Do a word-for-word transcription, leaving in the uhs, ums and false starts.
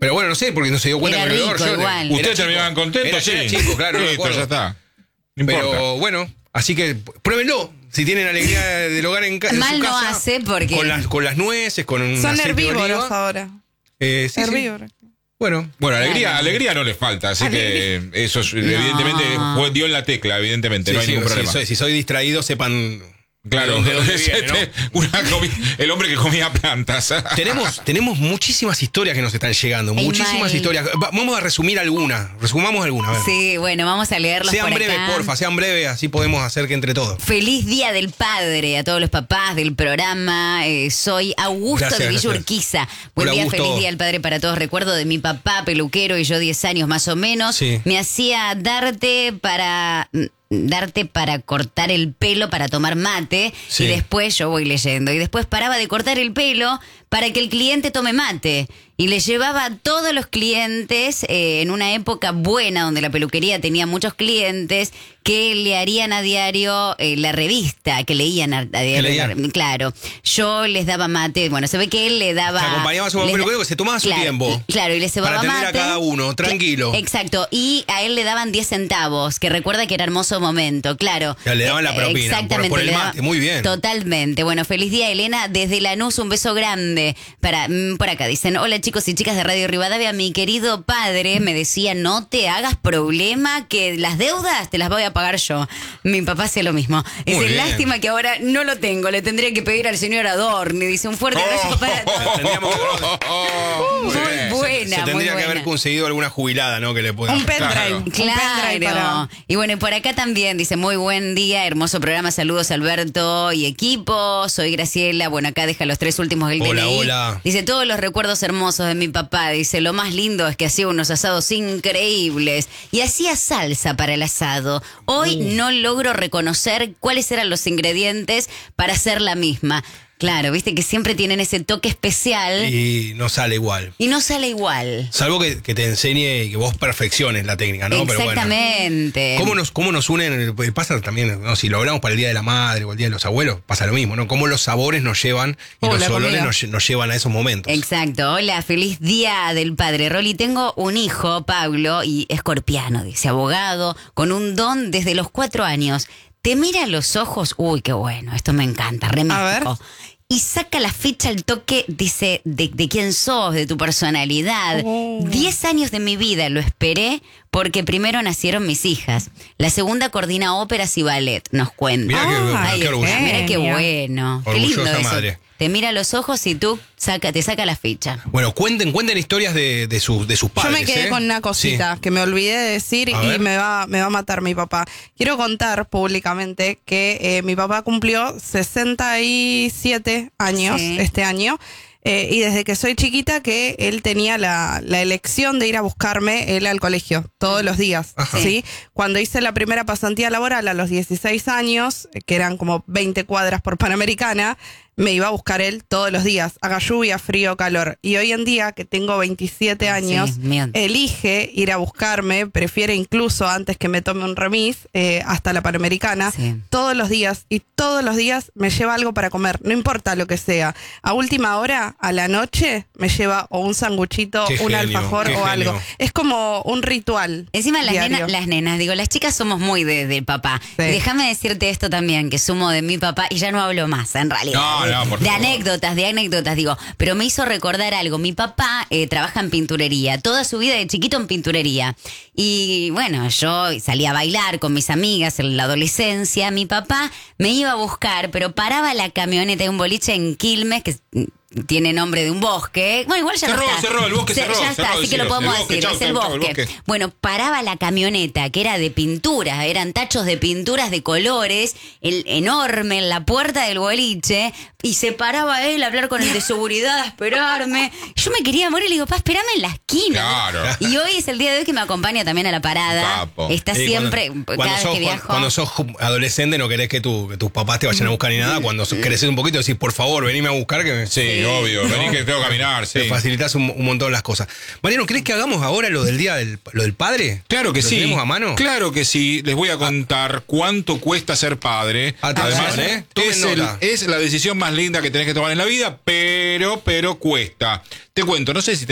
Pero bueno, no sé, porque no se dio cuenta Era con el bebedor. rico Yo- igual. era ¿Ustedes chico. terminaban contentos? Era, Sí. era chico, claro, no me Listo, acuerdo. ya está. No Pero importa. bueno, así que pruébenlo. Si tienen alegría del hogar en, ca en Mal su no casa. hace porque- Con las, con las nueces, con un Son aceite de herbívoros oliva. ahora. Eh, sí, sí. Herbívoros. Bueno, Bueno, alegría, Claro. alegría no le falta, así que eso es, evidentemente fue- dio en la tecla, evidentemente, sí, no hay sí, ningún si problema. soy, si soy distraído, sepan. Claro, de dónde viene, ¿no? una comi- el hombre que comía plantas. Tenemos, tenemos muchísimas historias que nos están llegando. Ey, muchísimas May. historias. Va- Vamos a resumir algunas. Resumamos algunas. A ver. Sí, bueno, vamos a leerlos Sean por breves, acá. porfa, sean breves, así podemos hacer que entre todos. Feliz Día del Padre a todos los papás del programa. Eh, soy Augusto Gracias, de Villa gracias. Urquiza. Buen Hola, día, Augusto. feliz Día del Padre para todos. Recuerdo de mi papá peluquero y yo diez años más o menos. Sí. Me hacía darte para... darte para cortar el pelo para tomar mate Sí. y después yo voy leyendo y después paraba de cortar el pelo para que el cliente tome mate y le llevaba a todos los clientes eh, en una época buena donde la peluquería tenía muchos clientes que le harían a diario eh, la revista, que leían a, a diario. leían. la- claro, yo les daba mate, bueno, se ve que él le daba... Se acompañaba a su les da- peluquero que se tomaba su claro, tiempo. Claro, y le cebaba Para atender a mate. cada uno, tranquilo. Cla- Exacto, y a él le daban diez centavos, que recuerda que era hermoso momento, claro. Ya le daban la Eh, propina, Exactamente. por- por el le daba- mate, muy bien. Totalmente. Bueno, feliz día, Elena. Desde Lanús, un beso grande. Para, mm, por acá dicen, hola chicos y chicas de Radio Rivadavia, mi querido padre me decía, no te hagas problema, que las deudas te las voy a pagar yo. Mi papá hacía lo mismo. Muy Dice, bien. lástima que ahora no lo tengo, le tendría que pedir al señor Adorni. Dice, un fuerte abrazo para... Tendríamos que- Muy Se- buena, Se muy tendría que haber buena. conseguido alguna jubilada, ¿no? Que le pueda. Un pendrive. Claro. Un pendrive Claro. para... Y bueno, y por acá también dice, muy buen día, hermoso programa, saludos Alberto y equipo, soy Graciela, bueno, acá deja los tres últimos del Hola, D N I. hola. Dice, todos los recuerdos hermosos de mi papá, dice, lo más lindo es que hacía unos asados increíbles y hacía salsa para el asado. Hoy Uh. no logro reconocer cuáles eran los ingredientes para hacer la misma. Claro, viste que siempre tienen ese toque especial y, Y no sale igual. no sale igual. Salvo que, que te enseñe y que vos perfecciones la técnica, ¿no? Pero bueno. Exactamente. ¿Cómo nos, cómo nos unen? Pues pasa también, ¿no? Si lo hablamos para el Día de la Madre o el Día de los Abuelos, pasa lo mismo, ¿no? Cómo los sabores nos llevan y Oh, los la olores comida. nos, nos llevan a esos momentos. Exacto. Hola, feliz día del padre. Rolly, tengo un hijo, Pablo, y escorpiano, dice, abogado, con un don desde los cuatro años. Te mira a los ojos, uy, qué bueno, esto me encanta, re A México. Y saca la ficha al toque, dice, de, de quién sos, de tu personalidad. Oh. Diez años de mi vida lo esperé porque primero nacieron mis hijas. La segunda coordina óperas y ballet, nos cuenta. Mirá qué- Ah, Ay, qué orgullo. Mira qué Genio. bueno. Qué lindo Orgullosa eso. madre. Te mira a los ojos y tú saca, te saca la ficha. Bueno, cuenten, cuenten historias de, de, sus, de sus Yo padres. me quedé ¿eh? con una cosita Sí. que me olvidé de decir A y ver. me va, me va a matar mi papá. Quiero contar públicamente que eh, mi papá cumplió sesenta y siete años Sí. este año. Eh, y desde que soy chiquita que él tenía la, la elección de ir a buscarme él al colegio todos los días. Ajá. ¿sí? Cuando hice la primera pasantía laboral a los dieciséis años, que eran como veinte cuadras por Panamericana, me iba a buscar él todos los días, haga lluvia, frío, calor. Y hoy en día, que tengo veintisiete años, Sí, mío. elige ir a buscarme, prefiere incluso antes que me tome un remis, eh, hasta la Panamericana, Sí. todos los días. Y todos los días me lleva algo para comer, no importa lo que sea. A última hora, a la noche, me lleva o un sanguchito, Qué un genio, alfajor qué o algo. genio. Es como un ritual. Encima las diario. nenas, las nenas, digo, las chicas somos muy de, del papá. Sí. Y déjame decirte esto también, que sumo de mi papá, y ya no hablo más, en realidad. No, de, no, por de favor. anécdotas, de anécdotas, digo. Pero me hizo recordar algo. Mi papá eh, trabaja en pinturería, toda su vida de chiquito en pinturería. Y bueno, yo salía a bailar con mis amigas en la adolescencia. Mi papá me iba a buscar, pero paraba la camioneta de un boliche en Quilmes, que tiene nombre de un bosque. Bueno, igual ya Cerró, no está. cerró, el bosque Se- cerró, Ya está, cerró, así que lo decilo. podemos El bosque, decir. chau, es el chau, chau, el bosque. bosque. Bueno, paraba la camioneta, que era de pintura, eran tachos de pinturas de colores, el, enorme en la puerta del boliche, y se paraba él a hablar con el de seguridad, a esperarme. Yo me quería morir, le digo, pa, esperame en la esquina. Claro. Y hoy es el día de hoy que me acompaña también a la parada. Capo. Está Sí, siempre, cuando, cada cuando vez sos, que viajo. Cuando sos adolescente no querés que, tu, que tus papás te vayan a buscar ni nada. Cuando sos- creces un poquito decís, por favor, venime a buscar que me, Sí, obvio. Vení que tengo que caminar, sí. te facilitas un, un montón las cosas. Mariano, ¿crees que hagamos ahora lo del día del, lo del padre? Claro que ¿Lo sí. tenemos a mano? Claro que sí. Les voy a contar cuánto cuesta ser padre. Atención, Además, ¿eh? Tomen es, el- nota. es la decisión más linda que tenés que tomar en la vida, pero, pero cuesta. Te cuento, no sé si